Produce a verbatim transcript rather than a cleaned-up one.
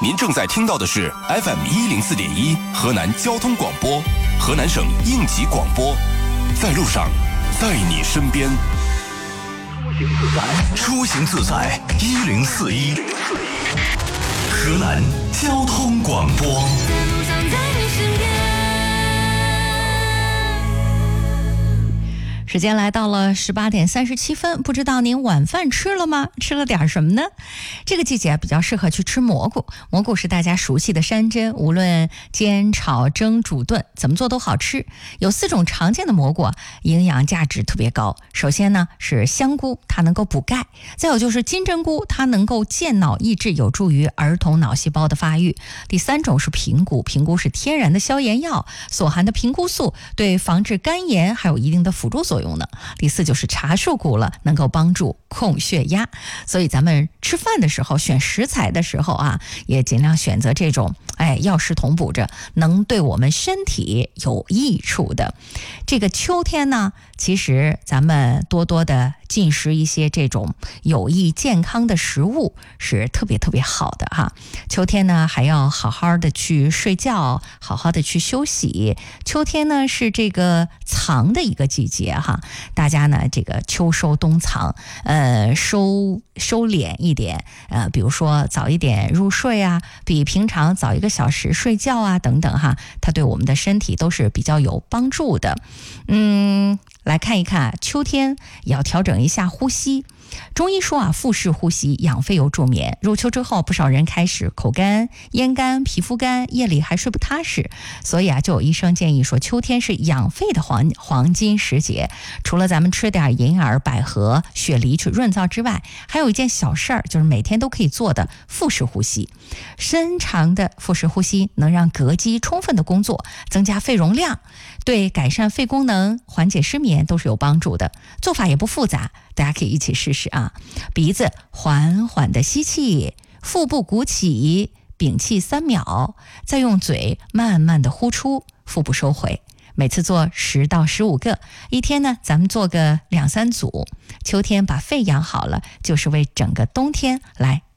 您正在听到的是 F M 一零四点一河南交通广播，河南省应急广播，在路上，在你身边。 出行自在一零四一，河南交通广播。 时间来到了十八点三十七分，不知道您晚饭吃了吗？吃了点什么呢？这个季节比较适合去吃蘑菇。蘑菇是大家熟悉的山珍，无论煎、炒、蒸、煮、炖，怎么做都好吃。有四种常见的蘑菇，营养价值特别高。首先呢是香菇，它能够补钙；再有就是金针菇，它能够健脑益智，有助于儿童脑细胞的发育。第三种是平菇，平菇是天然的消炎药，所含的平菇素对防治肝炎还有一定的辅助作用。第四就是茶树菇了，能够帮助控血压。所以咱们吃饭的时候选食材的时候啊，也尽量选择这种哎药食同补着，能对我们身体有益处的。这个秋天呢，其实咱们多多的进食一些这种有益健康的食物是特别特别好的哈。秋天呢还要好好的去睡觉，好好的去休息。秋天呢是这个藏的一个季节哈，大家呢这个秋收冬藏，呃收收敛一点，呃比如说早一点入睡啊，比平常早一个小时睡觉啊等等哈，它对我们的身体都是比较有帮助的。嗯，来看一看秋天也要调整一下呼吸。中医说啊，腹式呼吸养肺有助眠。入秋之后，不少人开始口干、咽干、皮肤干，夜里还睡不踏实。所以啊，就有医生建议说，秋天是养肺的黄黄金时节。除了咱们吃点银耳、百合、雪梨去润燥之外，还有一件小事儿，就是每天都可以做的腹式呼吸。深长的腹式呼吸能让膈肌充分的工作，增加肺容量，对改善肺功能、缓解失眠都是有帮助的。做法也不复杂，大家可以一起试试啊。鼻子缓缓的吸气，腹部鼓起，屏气三秒，再用嘴慢慢的呼出，腹部收回。每次做十到十五个，一天呢咱们做个两三组。秋天把肺养好了，就是为整个冬天来